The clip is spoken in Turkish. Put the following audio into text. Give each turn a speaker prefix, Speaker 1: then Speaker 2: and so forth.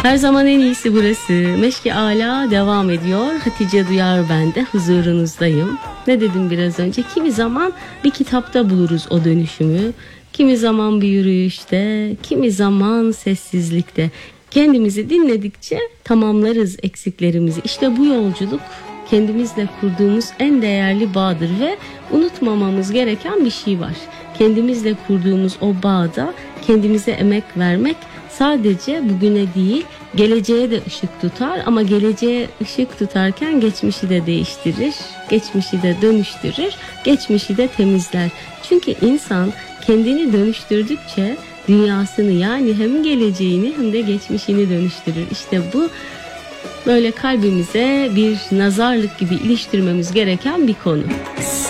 Speaker 1: Her zaman en iyisi burası. Meşki Ala devam ediyor. Hatice Duyar ben de huzurunuzdayım. Ne dedim biraz önce? Kimi zaman bir kitapta buluruz o dönüşümü. Kimi zaman bir yürüyüşte, kimi zaman sessizlikte. Kendimizi dinledikçe tamamlarız eksiklerimizi. İşte bu yolculuk kendimizle kurduğumuz en değerli bağdır ve unutmamamız gereken bir şey var. Kendimizle kurduğumuz o bağda kendimize emek vermek sadece bugüne değil, geleceğe de ışık tutar ama geleceğe ışık tutarken geçmişi de değiştirir, geçmişi de dönüştürür, geçmişi de temizler. Çünkü insan kendini dönüştürdükçe dünyasını, yani hem geleceğini hem de geçmişini dönüştürür. İşte bu böyle kalbimize bir nazarlık gibi iliştirmemiz gereken bir konu.